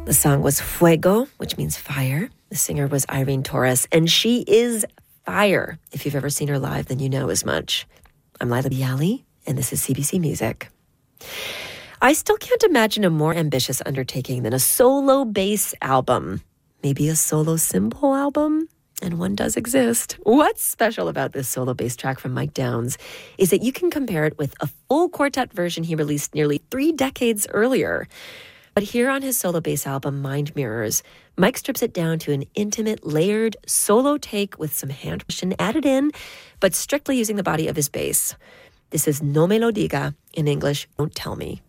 The song was Fuego, which means fire. The singer was Irene Torres, and she is fire. If you've ever seen her live, then you know as much. I'm Laila Biali, and this is CBC Music. I still can't imagine a more ambitious undertaking than a solo bass album. Maybe a solo cymbal album? And one does exist. What's special about this solo bass track from Mike Downs is that you can compare it with a full quartet version he released nearly 3 decades earlier. But here on his solo bass album, Mind Mirrors, Mike strips it down to an intimate, layered solo take with some hand percussion added in, but strictly using the body of his bass. This is No Me Lo Diga, in English, Don't Tell Me.